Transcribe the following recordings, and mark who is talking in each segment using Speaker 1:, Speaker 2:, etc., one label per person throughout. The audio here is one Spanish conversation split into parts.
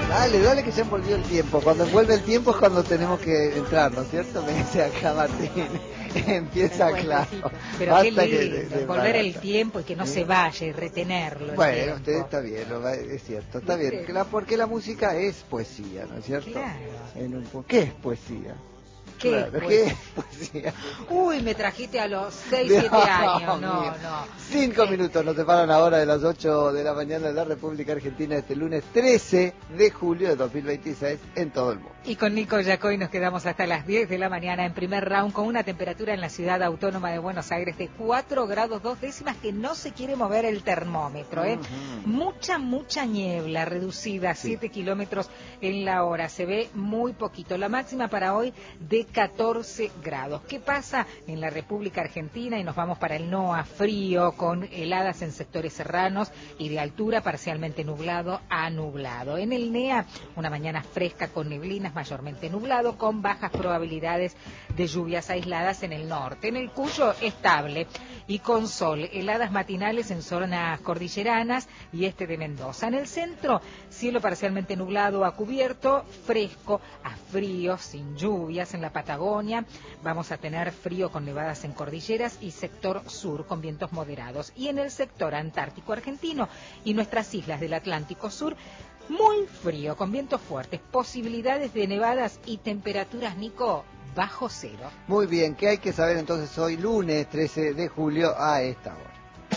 Speaker 1: Dale, dale que ya envolvió el tiempo. Cuando envuelve el tiempo es cuando tenemos que entrar, ¿no es cierto? Me dice acá Martín. Empieza claro.
Speaker 2: Pero
Speaker 1: Basta
Speaker 2: qué lindo,
Speaker 1: de
Speaker 2: envolver el
Speaker 1: barata.
Speaker 2: tiempo y que no se vaya y retenerlo.
Speaker 1: Bueno, usted está bien, es cierto, está bien. Porque la música es poesía, ¿no es cierto?
Speaker 2: Claro.
Speaker 1: ¿Qué es poesía?
Speaker 2: ¿Qué,
Speaker 1: claro, ¿qué es poesía?
Speaker 2: Uy, me trajiste a los 6, 7 años. No.
Speaker 1: 5 minutos nos separan ahora de las 8 de la mañana de la República Argentina este lunes 13 de julio de 2026 en todo el mundo.
Speaker 2: Y con Nico Yacoy nos quedamos hasta las 10 de la mañana en primer round con una temperatura en la ciudad autónoma de Buenos Aires de 4 grados 2 décimas que no se quiere mover el termómetro. Mucha niebla reducida, 7 kilómetros en la hora. Se ve muy poquito. La máxima para hoy de 14 grados. ¿Qué pasa en la República Argentina? Y nos vamos para el NOA, frío, con heladas en sectores serranos y de altura parcialmente nublado a nublado. En el NEA, una mañana fresca con neblinas, mayormente nublado, con bajas probabilidades de lluvias aisladas en el norte. En el Cuyo, estable y con sol, heladas matinales en zonas cordilleranas y este de Mendoza. En el centro, cielo parcialmente nublado a cubierto, fresco a frío, sin lluvias. En la Patagonia vamos a tener frío con nevadas en cordilleras y sector sur con vientos moderados. Y en el sector antártico argentino y nuestras islas del Atlántico Sur, muy frío, con vientos fuertes, posibilidades de nevadas y temperaturas, Nico, bajo cero.
Speaker 1: Muy bien, ¿qué hay que saber entonces hoy, lunes 13 de julio, a esta hora?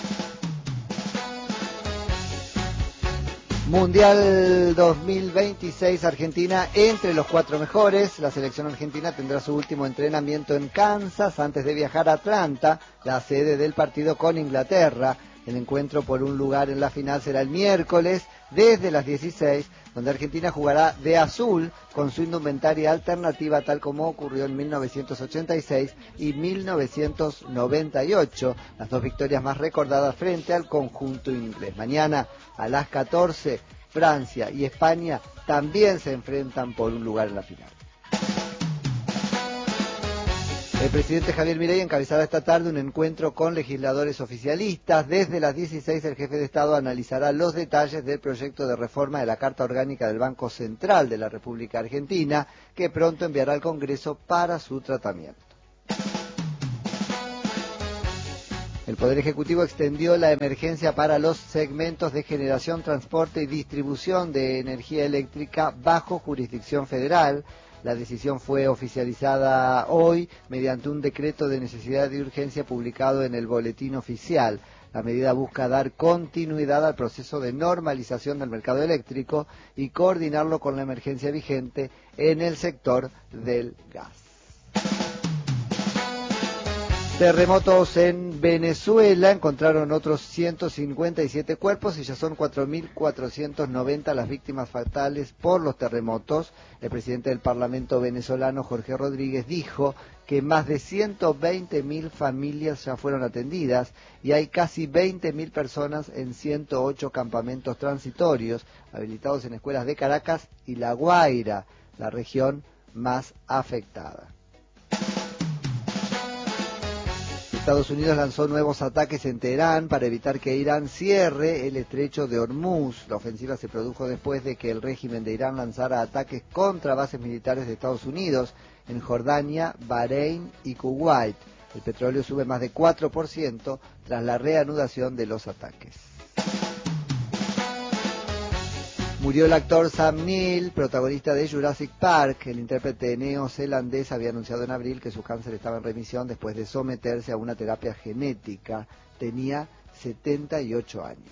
Speaker 1: Mundial 2026, Argentina entre los 4 mejores. La selección argentina tendrá su último entrenamiento en Kansas antes de viajar a Atlanta, la sede del partido con Inglaterra. El encuentro por un lugar en la final será el miércoles desde las 16, donde Argentina jugará de azul con su indumentaria alternativa tal como ocurrió en 1986 y 1998, las dos victorias más recordadas frente al conjunto inglés. Mañana a las 14, Francia y España también se enfrentan por un lugar en la final. El presidente Javier Milei encabezará esta tarde un encuentro con legisladores oficialistas. Desde las 16 el jefe de Estado analizará los detalles del proyecto de reforma de la Carta Orgánica del Banco Central de la República Argentina, que pronto enviará al Congreso para su tratamiento. El Poder Ejecutivo extendió la emergencia para los segmentos de generación, transporte y distribución de energía eléctrica bajo jurisdicción federal. La decisión fue oficializada hoy mediante un decreto de necesidad y urgencia publicado en el Boletín Oficial. La medida busca dar continuidad al proceso de normalización del mercado eléctrico y coordinarlo con la emergencia vigente en el sector del gas. Terremotos en Venezuela, encontraron otros 157 cuerpos y ya son 4.490 las víctimas fatales por los terremotos. El presidente del Parlamento venezolano, Jorge Rodríguez, dijo que más de 120.000 familias ya fueron atendidas y hay casi 20.000 personas en 108 campamentos transitorios habilitados en escuelas de Caracas y La Guaira, la región más afectada. Estados Unidos lanzó nuevos ataques en Teherán para evitar que Irán cierre el estrecho de Hormuz. La ofensiva se produjo después de que el régimen de Irán lanzara ataques contra bases militares de Estados Unidos en Jordania, Bahrein y Kuwait. El petróleo sube más de 4% tras la reanudación de los ataques. Murió el actor Sam Neill, protagonista de Jurassic Park. El intérprete neozelandés había anunciado en abril que su cáncer estaba en remisión después de someterse a una terapia genética. Tenía 78 años.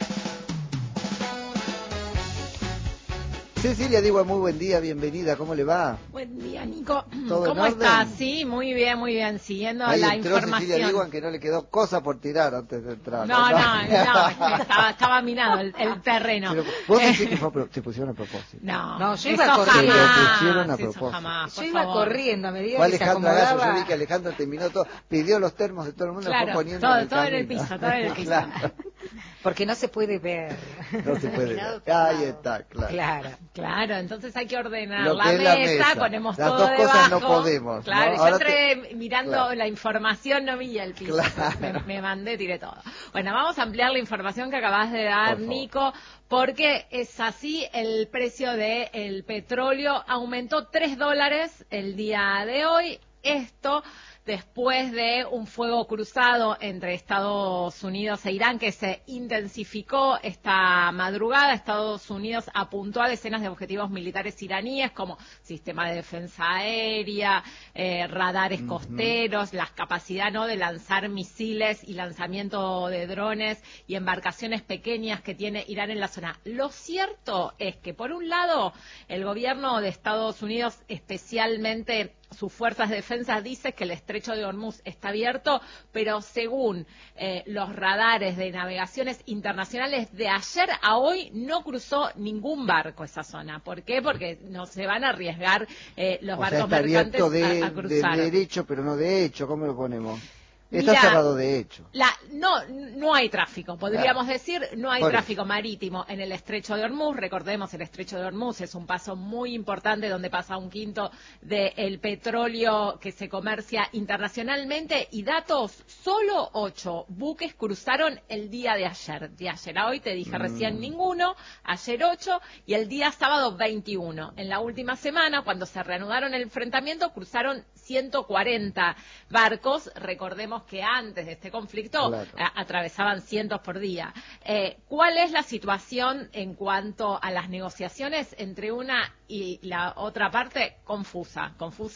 Speaker 1: Cecilia Digua, muy buen día, bienvenida, ¿cómo le va?
Speaker 3: Buen día, Nico.
Speaker 1: ¿Cómo
Speaker 3: estás? Sí, muy bien, siguiendo
Speaker 1: ahí
Speaker 3: la
Speaker 1: entró
Speaker 3: información.
Speaker 1: Cecilia Digua, que no le quedó cosa por tirar antes de entrar.
Speaker 3: No, estaba mirando el terreno.
Speaker 1: Pero vos decís que se pusieron a propósito.
Speaker 3: No,
Speaker 2: yo iba corriendo.
Speaker 1: Se lo pusieron a propósito.
Speaker 3: Jamás,
Speaker 2: yo iba corriendo a medida
Speaker 1: fue
Speaker 2: que se
Speaker 1: Alejandra
Speaker 2: acomodaba.
Speaker 1: Gallo, yo vi que Alejandra terminó todo, pidió los termos de todo el mundo,
Speaker 3: claro,
Speaker 1: fue poniendo
Speaker 3: todo
Speaker 1: en el
Speaker 3: en el
Speaker 1: camino.
Speaker 3: piso, todo en el piso.
Speaker 1: Claro.
Speaker 2: Porque no se puede ver.
Speaker 1: No se puede
Speaker 4: Claro,
Speaker 1: ver. Ahí está, claro.
Speaker 2: Claro.
Speaker 3: Claro, entonces hay que ordenar
Speaker 1: Lo
Speaker 3: la
Speaker 1: que es la
Speaker 3: mesa,
Speaker 1: mesa.
Speaker 3: ponemos
Speaker 1: Las
Speaker 3: todo
Speaker 1: dos cosas
Speaker 3: debajo.
Speaker 1: no podemos,
Speaker 3: Claro,
Speaker 1: ¿no?
Speaker 3: yo
Speaker 1: Ahora
Speaker 3: entré mirando
Speaker 1: claro.
Speaker 3: la información, no vi el piso.
Speaker 1: Claro.
Speaker 3: Me mandé, tiré todo. Bueno, vamos a ampliar la información que acabas de dar,
Speaker 1: Por favor.
Speaker 3: Nico, porque es así, el precio del petróleo aumentó $3 el día de hoy. Esto después de un fuego cruzado entre Estados Unidos e Irán que se intensificó esta madrugada. Estados Unidos apuntó a decenas de objetivos militares iraníes como sistema de defensa aérea, radares costeros, la capacidad, ¿no?, de lanzar misiles y lanzamiento de drones y embarcaciones pequeñas que tiene Irán en la zona. Lo cierto es que, por un lado, el gobierno de Estados Unidos, especialmente sus fuerzas de defensa, dice que el estrecho de Hormuz está abierto, pero según los radares de navegaciones internacionales, de ayer a hoy no cruzó ningún barco esa zona. ¿Por qué? Porque no se van a arriesgar los barcos
Speaker 1: está
Speaker 3: mercantes
Speaker 1: abierto
Speaker 3: a cruzar.
Speaker 1: de derecho, pero no de hecho. ¿Cómo lo ponemos? Está
Speaker 3: Mirá,
Speaker 1: cerrado de hecho.
Speaker 3: No hay tráfico, podríamos decir, no hay
Speaker 1: Por
Speaker 3: tráfico marítimo en el estrecho de Hormuz. Recordemos, el estrecho de Hormuz es un paso muy importante donde pasa un quinto del petróleo que se comercia internacionalmente. Y datos, solo 8 buques cruzaron el día de ayer. De ayer a hoy, te dije recién ninguno, ayer 8 y el día sábado 21. En la última semana, cuando se reanudaron el enfrentamiento, cruzaron 140 barcos. Recordemos que antes de este conflicto
Speaker 1: Claro.
Speaker 3: atravesaban cientos por día. ¿Cuál es la situación en cuanto a las negociaciones entre una y la otra parte? Confusa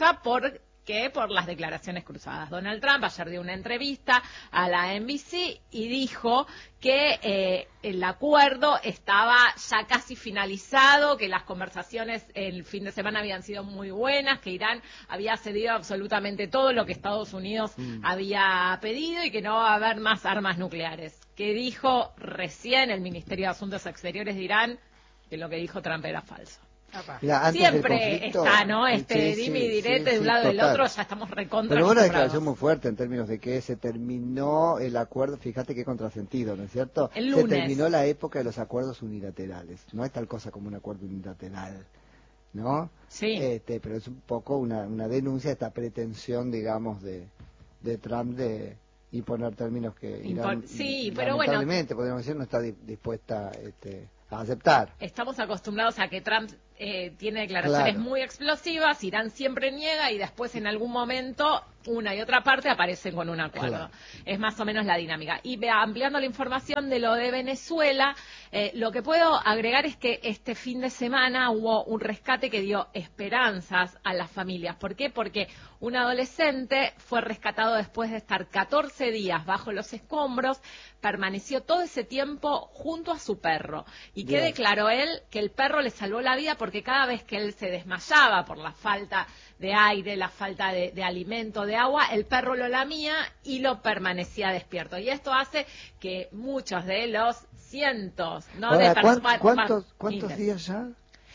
Speaker 3: por las declaraciones cruzadas. Donald Trump ayer dio una entrevista a la NBC y dijo que el acuerdo estaba ya casi finalizado, que las conversaciones el fin de semana habían sido muy buenas, que Irán había cedido absolutamente todo lo que Estados Unidos había pedido y que no va a haber más armas nucleares. Que dijo recién el Ministerio de Asuntos Exteriores de Irán que lo que dijo Trump era falso.
Speaker 1: Mirá, antes
Speaker 3: Siempre
Speaker 1: del conflicto,
Speaker 3: está, ¿no?
Speaker 1: sí,
Speaker 3: Dime y direte de un
Speaker 1: sí,
Speaker 3: lado y del
Speaker 1: total.
Speaker 3: otro, ya estamos recontra
Speaker 1: Pero hubo una
Speaker 3: acostumbrados.
Speaker 1: declaración muy fuerte en términos de que se terminó el acuerdo, fíjate qué contrasentido, ¿no es cierto?
Speaker 3: El lunes.
Speaker 1: Se terminó la época de los acuerdos unilaterales. No hay tal cosa como un acuerdo unilateral, ¿no?
Speaker 3: Sí.
Speaker 1: Pero es un poco una denuncia de esta pretensión, digamos, de Trump de imponer términos que Irán,
Speaker 3: Sí, pero bueno,
Speaker 1: lamentablemente, podríamos decir, no está dispuesta a aceptar.
Speaker 3: estamos acostumbrados a que Trump tiene declaraciones
Speaker 1: Claro.
Speaker 3: muy explosivas, Irán siempre niega y después en algún momento una y otra parte aparecen con un acuerdo.
Speaker 1: Claro.
Speaker 3: Es más o menos la dinámica. Y ampliando la información de lo de Venezuela, lo que puedo agregar es que este fin de semana hubo un rescate que dio esperanzas a las familias. ¿Por qué? Porque un adolescente fue rescatado después de estar 14 días bajo los escombros, permaneció todo ese tiempo junto a su perro. ¿Y qué
Speaker 1: Bien.
Speaker 3: declaró él? Que el perro le salvó la vida porque cada vez que él se desmayaba por la falta de aire, la falta de alimento, de agua, el perro lo lamía y lo permanecía despierto. Y esto hace que muchos de los cientos, ¿no?,
Speaker 1: Ahora,
Speaker 3: de personas...
Speaker 1: ¿cuántos días ya?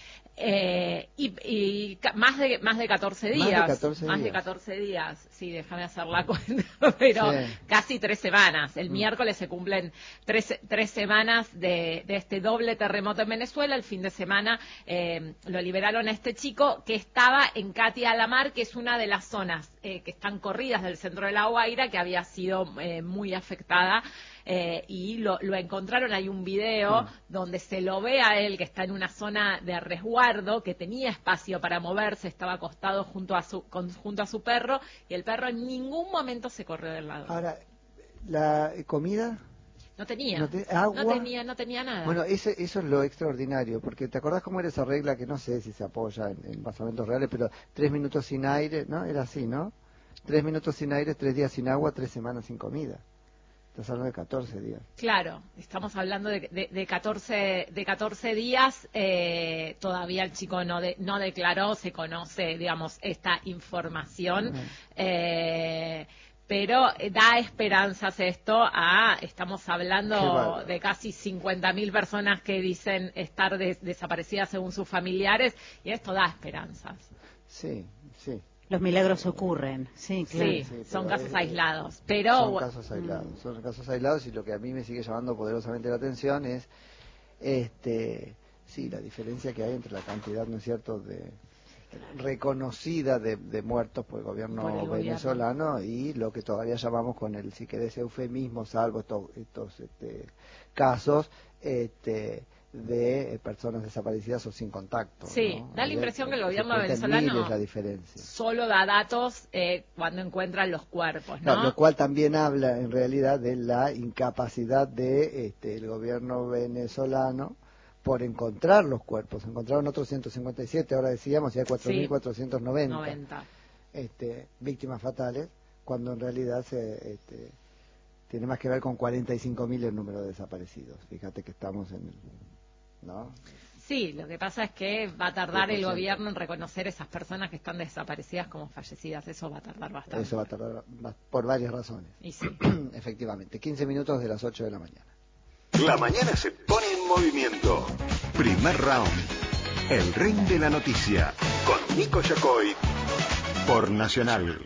Speaker 3: Más de 14 días.
Speaker 1: Más de 14 días.
Speaker 3: 14 días. Sí, déjame hacer la cuenta. Pero
Speaker 1: Sí.
Speaker 3: casi 3 semanas. El miércoles se cumplen 3 semanas de este doble terremoto en Venezuela. El fin de semana lo liberaron a este chico que estaba en Catia la Mar, que es una de las zonas que están corridas del centro de La Guaira, que había sido muy afectada. Y lo encontraron, hay un video donde se lo ve a él que está en una zona de resguardo, que tenía espacio para moverse, estaba acostado junto a su perro, y el perro en ningún momento se corrió del lado.
Speaker 1: Ahora, ¿la comida?
Speaker 3: No tenía,
Speaker 1: ¿Agua?
Speaker 3: no tenía nada.
Speaker 1: Bueno, eso es lo extraordinario, porque ¿te acordás cómo era esa regla que no sé si se apoya en basamentos reales, pero 3 minutos sin aire, ¿no? Era así, ¿no? 3 minutos sin aire, 3 días sin agua, 3 semanas sin comida. Estás hablando de 14 días.
Speaker 3: Claro, estamos hablando de 14 días. Todavía el chico no declaró, se conoce, digamos, esta información. Pero da esperanzas esto estamos hablando de casi 50.000 personas que dicen estar desaparecidas según sus familiares, y esto da esperanzas.
Speaker 1: Sí, sí.
Speaker 4: Los milagros ocurren, sí, claro.
Speaker 3: Sí,
Speaker 1: Sí,
Speaker 3: son
Speaker 1: pero
Speaker 3: casos aislados. Pero
Speaker 1: son casos aislados y lo que a mí me sigue llamando poderosamente la atención es sí, la diferencia que hay entre la cantidad, ¿no es cierto?, de reconocida de muertos por el gobierno venezolano y lo que todavía llamamos con el, si querés, eufemismo, salvo estos casos de personas desaparecidas o sin contacto.
Speaker 3: sí,
Speaker 1: ¿no?
Speaker 3: da la impresión que el gobierno
Speaker 1: 50.000
Speaker 3: venezolano
Speaker 1: es la diferencia.
Speaker 3: solo da datos cuando encuentran los cuerpos, ¿no?
Speaker 1: Claro, lo cual también habla en realidad de la incapacidad de el gobierno venezolano por encontrar los cuerpos. Encontraron otros 157, ahora decíamos, y hay 4.490 víctimas fatales, cuando en realidad tiene más que ver con 45.000 el número de desaparecidos. Fíjate que estamos en el... ¿no?
Speaker 3: Sí, lo que pasa es que va a tardar el gobierno en reconocer esas personas que están desaparecidas como fallecidas. Eso va a tardar bastante.
Speaker 1: Eso va a tardar por varias razones.
Speaker 3: Y sí.
Speaker 1: Efectivamente, 15 minutos de las 8 de la mañana.
Speaker 5: La mañana se pone en movimiento. Primer round. El ring de la noticia. Con Nico Yacoy. Por Nacional.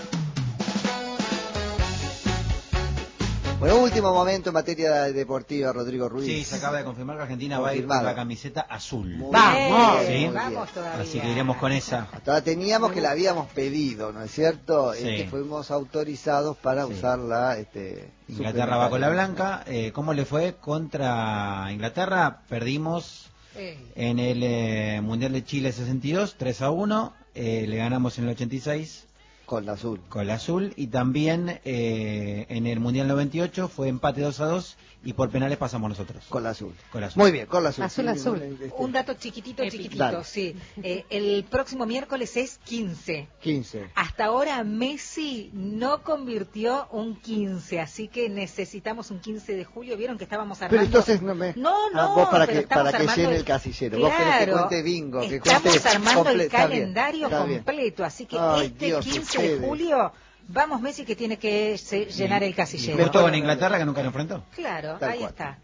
Speaker 1: Bueno, último momento en materia deportiva, Rodrigo Ruiz.
Speaker 6: Sí, se acaba de confirmar que Argentina va a ir con la camiseta azul.
Speaker 2: ¡Vamos!
Speaker 6: ¿Sí?
Speaker 2: Vamos todavía.
Speaker 6: Así que iremos con esa.
Speaker 1: Hasta ahora teníamos que la habíamos pedido, ¿no es cierto?
Speaker 6: Sí.
Speaker 1: Fuimos autorizados para usarla.
Speaker 6: Inglaterra va con la blanca. ¿Cómo le fue contra Inglaterra? Perdimos en el Mundial de Chile 62, 3-1. Le ganamos en el 86.
Speaker 1: Con la azul.
Speaker 6: Con la azul. Y también en el Mundial 98 fue empate 2-2 y por penales pasamos nosotros.
Speaker 1: Con la azul.
Speaker 6: Con la azul.
Speaker 1: Muy bien, con la azul.
Speaker 2: Azul. Un dato chiquitito,
Speaker 1: Dale.
Speaker 2: sí. El próximo miércoles es 15.
Speaker 1: 15.
Speaker 2: Hasta ahora Messi no convirtió un 15, así que necesitamos un 15 de julio. ¿Vieron que estábamos armando?
Speaker 1: Pero entonces no me...
Speaker 2: No,
Speaker 1: vos para
Speaker 2: pero
Speaker 1: que
Speaker 2: estamos
Speaker 1: llene
Speaker 2: armando
Speaker 1: el casillero. Vos querés que
Speaker 2: Claro,
Speaker 1: cuente bingo. Que
Speaker 2: estamos
Speaker 1: cuente
Speaker 2: armando el
Speaker 1: está bien,
Speaker 2: calendario
Speaker 1: está bien.
Speaker 2: completo, así que
Speaker 1: Ay, Dios,
Speaker 2: 15 de
Speaker 1: ustedes.
Speaker 2: julio, vamos Messi que tiene que llenar el
Speaker 6: Y
Speaker 2: casillero.
Speaker 6: justo con Inglaterra que nunca nos enfrentó.
Speaker 2: Claro,
Speaker 1: Tal
Speaker 2: ahí
Speaker 1: cual.
Speaker 2: está.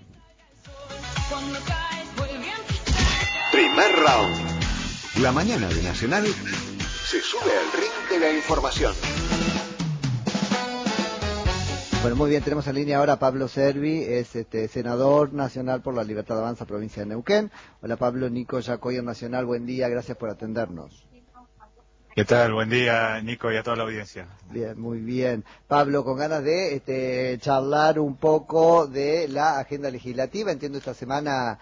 Speaker 5: Primer round. La mañana de Nacional se sube al ring de la información.
Speaker 1: Bueno, muy bien, tenemos en línea ahora a Pablo Servi, es senador nacional por la Libertad Avanza, provincia de Neuquén. Hola Pablo, Nico Yacoy en Nacional, buen día, gracias por atendernos.
Speaker 7: ¿Qué tal? Buen día, Nico, y a toda la audiencia.
Speaker 1: Bien, muy bien. Pablo, con ganas de charlar un poco de la agenda legislativa, entiendo esta semana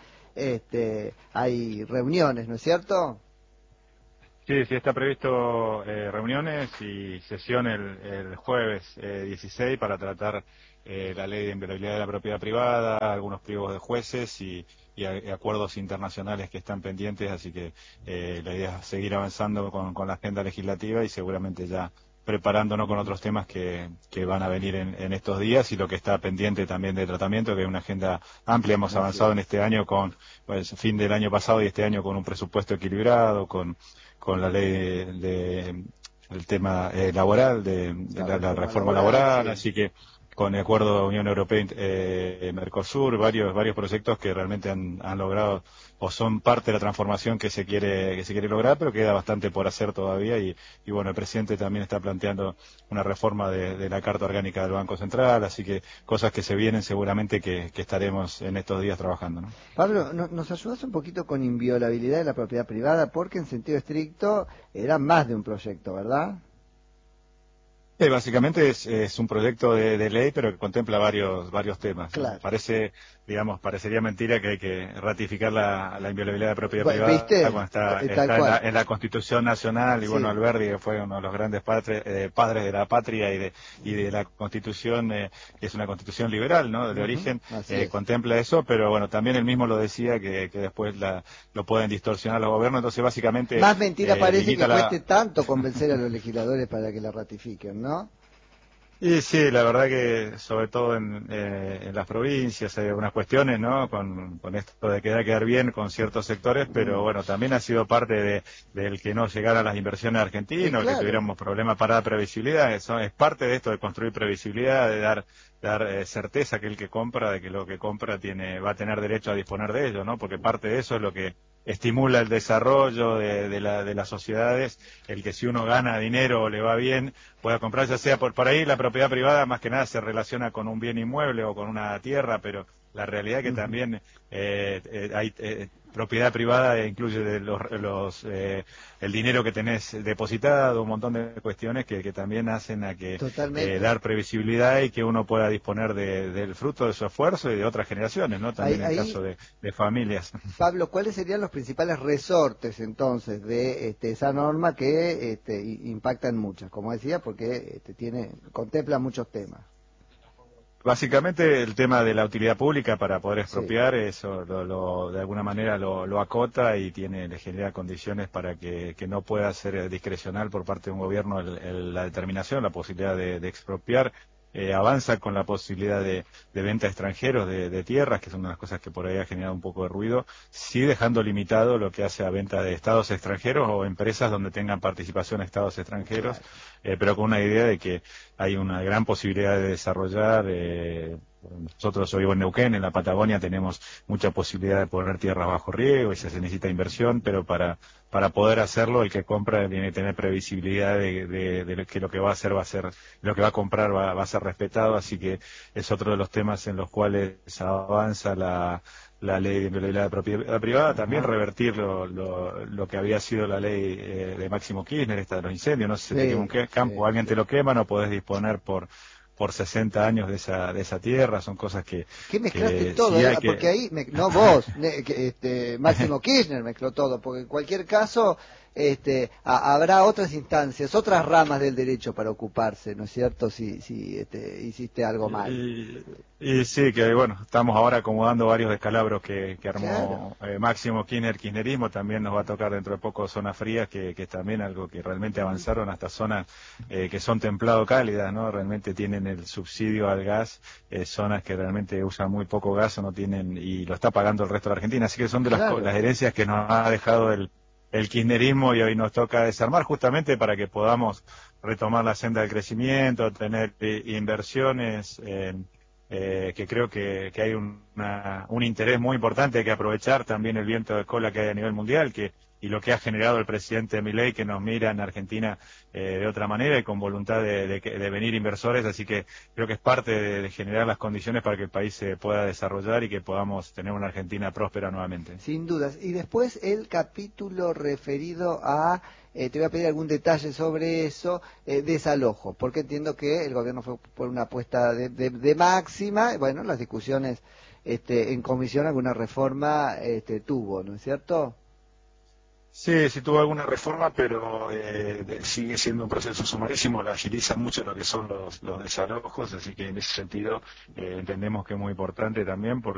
Speaker 1: hay reuniones, ¿no es cierto?
Speaker 7: Sí, está previsto reuniones y sesión el jueves 16 para tratar la ley de inviolabilidad de la propiedad privada, algunos pliegos de jueces y acuerdos internacionales que están pendientes, así que la idea es seguir avanzando con la agenda legislativa y seguramente ya preparándonos con otros temas que van a venir en estos días y lo que está pendiente también de tratamiento, que es una agenda amplia. Hemos avanzado en este año fin del año pasado y este año con un presupuesto equilibrado, con la ley el tema laboral, de la reforma laboral,
Speaker 1: sí.
Speaker 7: Así que con el acuerdo Unión Europea Mercosur, varios proyectos que realmente han logrado o son parte de la transformación que se quiere lograr, pero queda bastante por hacer todavía y bueno, el presidente también está planteando una reforma de la Carta Orgánica del Banco Central, así que cosas que se vienen seguramente que estaremos en estos días trabajando, ¿no?
Speaker 1: Pablo, ¿nos ayudas un poquito con inviolabilidad de la propiedad privada? Porque en sentido estricto era más de un proyecto, ¿verdad?
Speaker 7: Básicamente es un proyecto de ley, pero que contempla varios temas.
Speaker 1: Claro.
Speaker 7: Parecería mentira que hay que ratificar la inviolabilidad de propiedad
Speaker 1: Bueno,
Speaker 7: privada
Speaker 1: ¿viste?
Speaker 7: cuando está
Speaker 1: Tal cual.
Speaker 7: en la Constitución Nacional y
Speaker 1: Sí.
Speaker 7: bueno, Alberdi que fue uno de los grandes padres de la patria y de la Constitución, que es una Constitución liberal, ¿no? De origen,
Speaker 1: Así es.
Speaker 7: contempla eso, pero bueno, también él mismo lo decía que después lo pueden distorsionar los gobiernos, entonces básicamente...
Speaker 1: Más mentira parece que
Speaker 7: limita
Speaker 1: cueste tanto convencer a los legisladores para que la ratifiquen, ¿no?
Speaker 7: Y sí, la verdad que sobre todo en las provincias hay algunas cuestiones, ¿no? Con esto de quedar bien con ciertos sectores, pero bueno, también ha sido parte del que no llegaran las inversiones argentinas,
Speaker 1: Sí, claro.
Speaker 7: que tuviéramos problemas para la previsibilidad. Eso es parte de esto de construir previsibilidad, de dar certeza que el que compra, de que lo que compra va a tener derecho a disponer de ello, ¿no? Porque parte de eso es lo que estimula el desarrollo de las sociedades, el que si uno gana dinero o le va bien, pueda comprar, ya sea por ahí la propiedad privada más que nada se relaciona con un bien inmueble o con una tierra, pero la realidad es que también hay propiedad privada incluye el dinero que tenés depositado, un montón de cuestiones que también hacen a que dar previsibilidad y que uno pueda disponer del fruto de su esfuerzo y de otras generaciones, ¿no? También en el caso de familias.
Speaker 1: Pablo, ¿cuáles serían los principales resortes entonces de esa norma que impactan muchas? Como decía, porque contempla muchos temas.
Speaker 7: Básicamente el tema de la utilidad pública para poder expropiar, eso de alguna manera lo acota y le genera condiciones para que no pueda ser discrecional por parte de un gobierno la determinación, la posibilidad de expropiar. Avanza con la posibilidad de venta a extranjeros de tierras, que son unas cosas que por ahí ha generado un poco de ruido, sí dejando limitado lo que hace a venta de estados extranjeros o empresas donde tengan participación estados extranjeros, pero con una idea de que hay una gran posibilidad de desarrollar. Nosotros, yo vivo en Neuquén, en la Patagonia, tenemos mucha posibilidad de poner tierras bajo riego y se necesita inversión, pero para poder hacerlo, el que compra tiene que tener previsibilidad de que lo que va a hacer lo que va a comprar va a ser respetado, así que es otro de los temas en los cuales avanza la ley de inviolabilidad de propiedad privada, también revertir lo que había sido la ley de Máximo Kirchner, esta de los incendios, no sé si te quema un campo, alguien te lo quema, no podés disponer por 60 años de esa tierra, son cosas que...
Speaker 1: ¿Qué mezclaste todo? Porque ahí, no vos, Máximo Kirchner mezcló todo, porque en cualquier caso habrá otras instancias, otras ramas del derecho para ocuparse, ¿no es cierto? Si hiciste algo mal.
Speaker 7: Y sí, que bueno, estamos ahora acomodando varios descalabros que armó Máximo Kirchner, kirchnerismo, también nos va a tocar dentro de poco zonas frías, que es también algo que realmente avanzaron hasta zonas que son templado cálidas, ¿no? Realmente tienen el subsidio al gas, zonas que realmente usan muy poco gas o no tienen, y lo está pagando el resto de la Argentina, así que son de las herencias que nos ha dejado el kirchnerismo y hoy nos toca desarmar justamente para que podamos retomar la senda del crecimiento, tener inversiones, que creo que hay un interés muy importante, hay que aprovechar también el viento de cola que hay a nivel mundial y lo que ha generado el presidente Milei, que nos mira en Argentina de otra manera y con voluntad de venir inversores, así que creo que es parte de generar las condiciones para que el país se pueda desarrollar y que podamos tener una Argentina próspera nuevamente.
Speaker 1: Sin dudas. Y después el capítulo referido a, te voy a pedir algún detalle sobre eso, desalojo, porque entiendo que el gobierno fue por una apuesta de máxima, bueno, las discusiones en comisión alguna reforma tuvo, ¿no es cierto?
Speaker 8: Sí, sí tuvo alguna reforma, pero sigue siendo un proceso sumarísimo, la agiliza mucho lo que son los desalojos, así que en ese sentido entendemos que es muy importante también porque